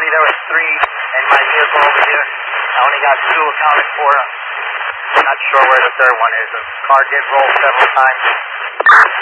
buddy, there was 3 in my vehicle over here. I only got 2 accounted for. I'm not sure where the third one is. The car did roll several times.